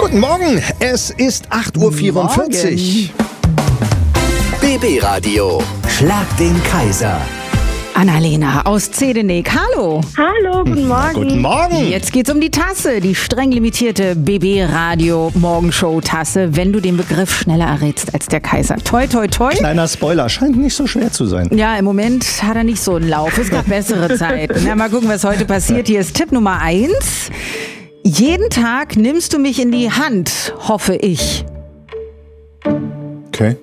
Guten Morgen, es ist 8.44 Uhr. BB Radio, Schlag den Kaiser. Annalena aus Zedenik, hallo. Hallo, guten Morgen. Guten Morgen. Jetzt geht's um die Tasse, die streng limitierte BB Radio Morgenshow Tasse, wenn du den Begriff schneller errätst als der Kaiser. Toi, toi, toi. Kleiner Spoiler, scheint nicht so schwer zu sein. Ja, im Moment hat er nicht so einen Lauf. Es gab bessere Zeiten. Na, mal gucken, was heute passiert. Hier ist Tipp Nummer 1. Jeden Tag nimmst du mich in die Hand, hoffe ich. Okay.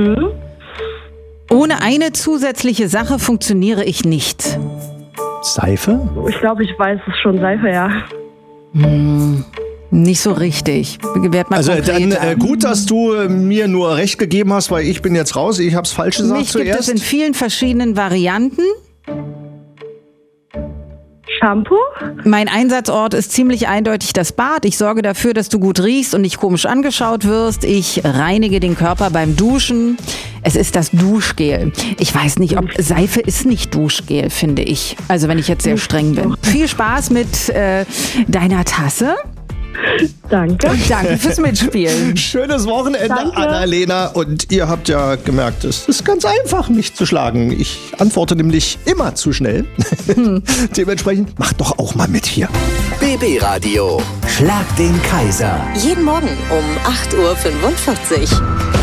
Ohne eine zusätzliche Sache funktioniere ich nicht. Seife? Ich glaube, ich weiß es schon, Seife, ja. Nicht so richtig. Werd mal Also dann konkreter. gut, dass du mir nur recht gegeben hast, weil ich bin jetzt raus. Ich hab's falsch gesagt Mich gibt es zuerst. in vielen verschiedenen Varianten. Shampoo? Mein Einsatzort ist ziemlich eindeutig das Bad. Ich sorge dafür, dass du gut riechst und nicht komisch angeschaut wirst. Ich reinige den Körper beim Duschen. Es ist das Duschgel. Ich weiß nicht, ob Seife ist nicht Duschgel, finde ich. Also wenn ich jetzt sehr streng bin. Viel Spaß mit deiner Tasse. Danke. Danke fürs Mitspielen. Schönes Wochenende, Danke. Annalena. Und ihr habt ja gemerkt, es ist ganz einfach, mich zu schlagen. Ich antworte nämlich immer zu schnell. Dementsprechend macht doch auch mal mit hier. BB Radio, Schlag den Kaiser. Jeden Morgen um 8.45 Uhr.